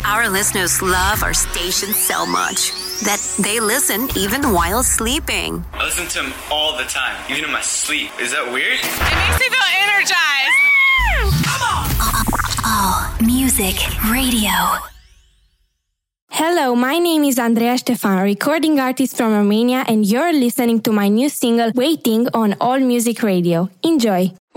Our listeners love our station so much that they listen even while sleeping. I listen to him all the time, even in my sleep. Is that weird? It makes me feel energized. Come on! Oh, music radio. Hello, my name is Andreea Ștefan, recording artist from Romania, and you're listening to my new single, Waiting, on All Music Radio. Enjoy!